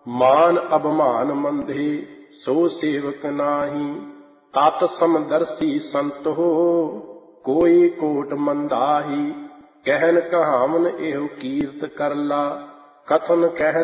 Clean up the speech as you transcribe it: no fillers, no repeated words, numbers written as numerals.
मान अभिमान मंधे सो सेवक नाही। तात समदर्शी संत हो कोई कोट मंदाही। कहन कहावन एहो कीर्त करला कथन कहन